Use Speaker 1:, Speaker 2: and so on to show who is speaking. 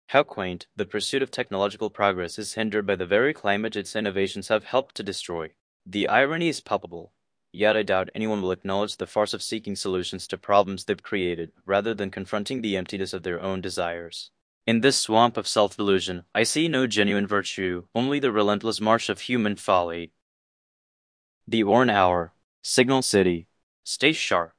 Speaker 1: How quaint, the pursuit of technological progress is hindered by the very climate its innovations have helped to destroy. The irony is palpable, yet I doubt anyone will acknowledge the farce of seeking solutions to problems they've created, rather than confronting the emptiness of their own desires. In this swamp of self-delusion, I see no genuine virtue, only the relentless march of human folly. The Orn Hour. Signal City. Stay sharp.